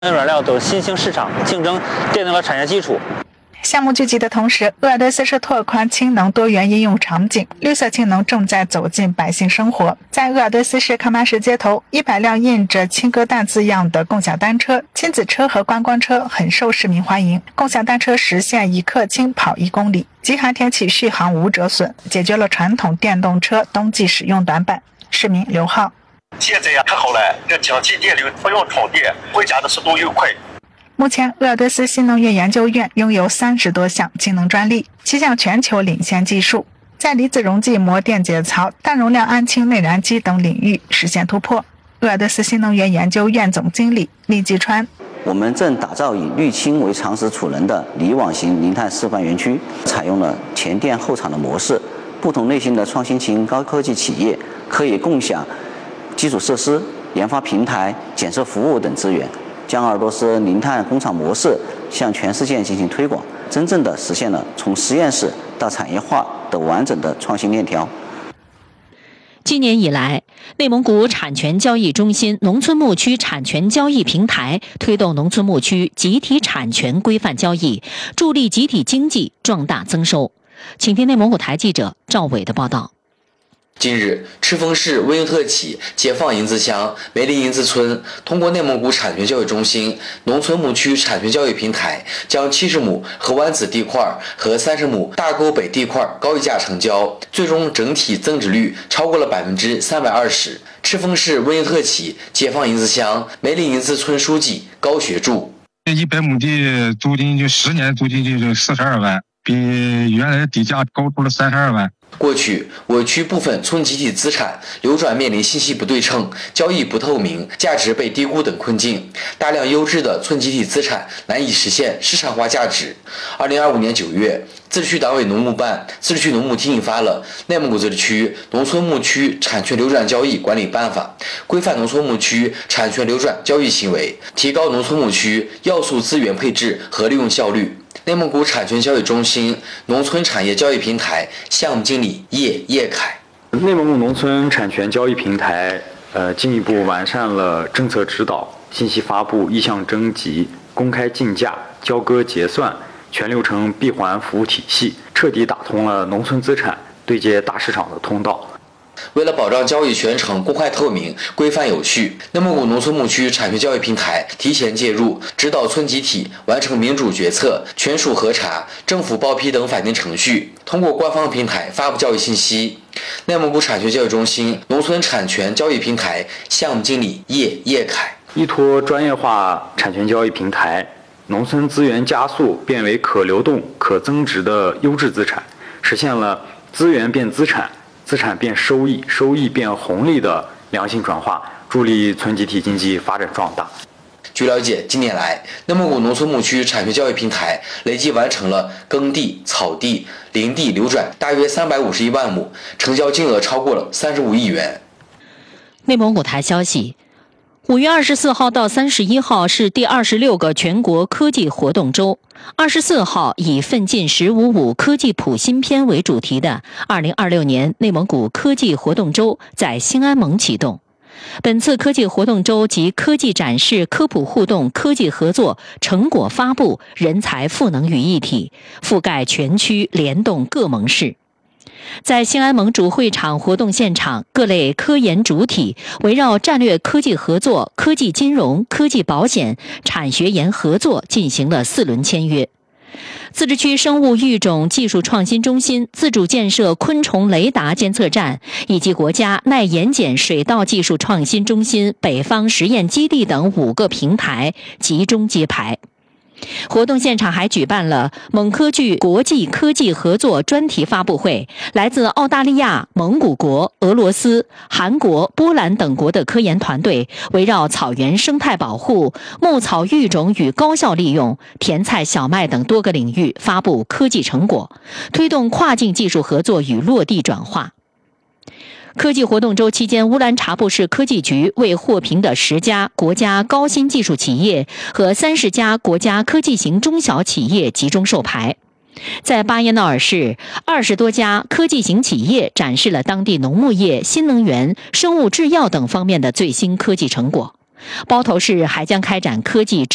原料等新兴市场竞争奠定了产业基础。 项目聚集的同时，鄂尔多斯市拓宽氢能多元应用场景，绿色氢能正在走进百姓生活。在鄂尔多斯市康巴什街头，100辆印着青鸽蛋字样的共享单车、亲子车和观光车很受市民欢迎。共享单车实现1克氢跑1公里，极寒天气续航无折损，解决了传统电动车冬季使用短板。市民刘浩： 现在呀，太好了，这经济电流不用充电，回家的速度又快。 目前，鄂尔多斯新能源研究院拥有30多项氢能专利，7项全球领先技术，在离子溶剂膜电解槽、大容量氨氢内燃机等领域实现突破。鄂尔多斯新能源研究院总经理厉继川： 我们正打造以氯氢为常识储能的离网型零碳示范园区，采用了前店后厂的模式，不同类型的创新型高科技企业可以共享基础设施、研发平台、检测服务等资源，将鄂尔多斯零碳工厂模式向全世界进行推广，真正的实现了从实验室到产业化的完整的创新链条。 今年以来，内蒙古产权交易中心农村牧区产权交易平台推动农村牧区集体产权规范交易，助力集体经济壮大增收。请听内蒙古台记者赵伟的报道。 近日，赤峰市温英特旗解放营子乡梅林营子村通过内蒙古产权交易中心农村牧区产权交易平台，将70亩河湾子地块和30亩大沟北地块高溢价成交，最终整体增值率超过了320%。赤峰市温英特旗解放营子乡梅林营子村书记高学柱 ：100亩地租金就10年租金就42万，比原来的底价高出了32万。 过去，我区部分村集体资产流转面临信息不对称、交易不透明、价值被低估等困境，大量优质的村集体资产难以实现市场化价值。2025年9月，自治区党委农牧办、自治区农牧厅印发了《内蒙古自治区农村牧区产权流转交易管理办法》，规范农村牧区产权流转交易行为，提高农村牧区要素资源配置和利用效率。内蒙古产权交易中心农村产业交易平台项目经理叶凯： 内蒙古农村产权交易平台进一步完善了政策指导、信息发布、意向征集、公开竞价、交割结算全流程闭环服务体系，彻底打通了农村资产对接大市场的通道。 为了保障交易全程公开透明、规范有序，内蒙古农村牧区产权交易平台提前介入，指导村集体完成民主决策、权属核查、政府报批等法定程序，通过官方平台发布交易信息。内蒙古产权交易中心农村产权交易平台项目经理叶凯： 依托专业化产权交易平台，农村资源加速变为可流动、可增值的优质资产，实现了资源变资产、资产变收益、收益变红利的良性转化，助力村集体经济发展壮大。 据了解，近年来，内蒙古农村牧区产权交易平台累计完成了耕地、草地、林地流转大约351万亩，成交金额超过了35亿元。 内蒙古台消息，5月24号到31号是第26个全国科技活动周。24号以奋进“1055”科技普新篇为主题的2026年内蒙古科技活动周在兴安盟启动。本次科技活动周集科技展示、科普互动、科技合作、成果发布、人才赋能于一体，覆盖全区，联动各盟市。在兴安盟主会场活动现场，各类科研主体围绕战略科技合作、科技金融、科技保险、产学研合作进行了4轮签约。自治区生物育种技术创新中心自主建设昆虫雷达监测站，以及国家耐盐碱水稻技术创新中心北方实验基地等5个平台集中揭牌。活动现场还举办了蒙科技国际科技合作专题发布会，来自澳大利亚、蒙古国、俄罗斯、韩国、波兰等国的科研团队围绕草原生态保护、牧草育种与高效利用、甜菜小麦等多个领域发布科技成果，推动跨境技术合作与落地转化。科技活动周期间，乌兰察布市科技局为获评的10家国家高新技术企业和30家国家科技型中小企业集中授牌。在巴彦淖尔市，20多家科技型企业展示了当地农牧业、新能源、生物制药等方面的最新科技成果。包头市还将开展科技